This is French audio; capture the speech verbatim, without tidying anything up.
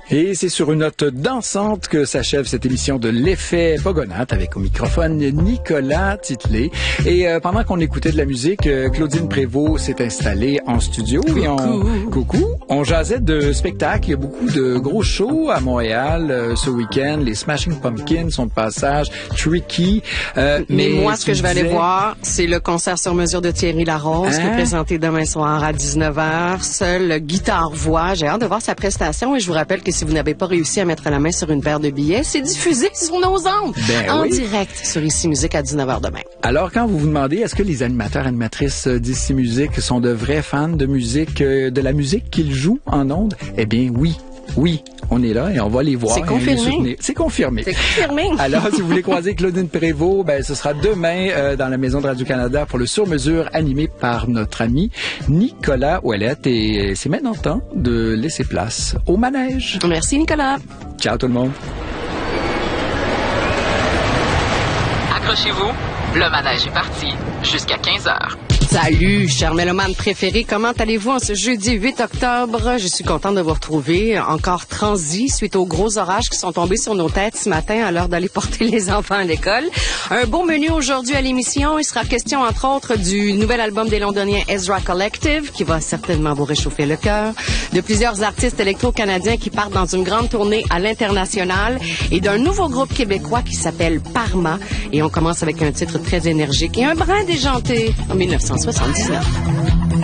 Et c'est sur une note dansante que s'achève cette émission de l'effet Pogonatte avec au microphone Nicolas Titley. Et euh, pendant qu'on écoutait de la musique, euh, Claudine Prévost s'est installée en studio. Coucou. Et on, coucou. On jasait de spectacles. Il y a beaucoup de gros shows à Montréal euh, ce week-end. Les Smashing Pumpkins sont de passage. Tricky. Euh, mais, mais moi, ce que je vais disais... aller voir, c'est le concert sur mesure de Thierry Larose hein? qui est présenté demain soir à dix-neuf heures. Seul guitare-voix. J'ai hâte de voir sa prestation et je vous rappelle que si vous n'avez pas réussi à mettre la main sur une paire de billets, c'est diffusé sur nos ondes ben en oui. direct sur Ici Musique à dix-neuf heures demain. Alors, quand vous vous demandez, est-ce que les animateurs animatrices d'Ici Musique sont de vrais fans de musique, de la musique qu'ils jouent en ondes? Eh bien, oui. Oui, on est là et on va les voir. C'est confirmé. C'est confirmé. C'est confirmé. Alors, si vous voulez croiser Claudine Prévost, ben, ce sera demain euh, dans la Maison de Radio-Canada pour le sur-mesure animé par notre ami Nicolas Ouellette. Et c'est maintenant temps de laisser place au manège. Merci, Nicolas. Ciao tout le monde. Accrochez-vous, le manège est parti jusqu'à quinze heures. Salut, chers mélomanes préférés. Comment allez-vous en ce jeudi huit octobre? Je suis contente de vous retrouver. Encore transi suite aux gros orages qui sont tombés sur nos têtes ce matin à l'heure d'aller porter les enfants à l'école. Un beau menu aujourd'hui à l'émission. Il sera question, entre autres, du nouvel album des Londoniens Ezra Collective, qui va certainement vous réchauffer le cœur, de plusieurs artistes électro-canadiens qui partent dans une grande tournée à l'international et d'un nouveau groupe québécois qui s'appelle Parma. Et on commence avec un titre très énergique et un brin déjanté en mille neuf cent soixante-dix-neuf.